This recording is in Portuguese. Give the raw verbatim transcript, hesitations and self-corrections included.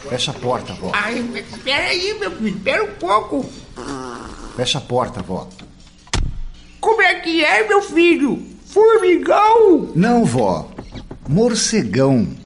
Fecha a porta, vó. Ai, espera aí, meu filho, espera um pouco. Fecha a porta, vó. Como é que é, meu filho? Formigão? Não, vó. Morcegão.